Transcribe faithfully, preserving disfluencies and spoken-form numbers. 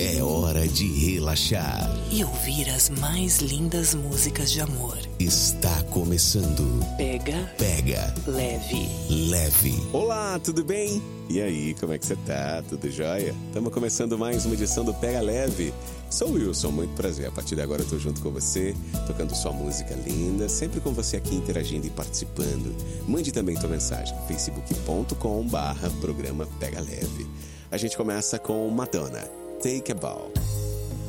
É hora de relaxar e ouvir as mais lindas músicas de amor. Está começando Pega, Pega Leve. Leve. Olá, tudo bem? E aí, como é que você tá? Tudo jóia? Estamos começando mais uma edição do Pega Leve. Sou o Wilson, muito prazer. A partir de agora eu tô junto com você, tocando sua música linda, sempre com você aqui interagindo e participando. Mande também tua mensagem, facebook ponto com barra programa Pega Leve. A gente começa com Madonna, Take a Bow.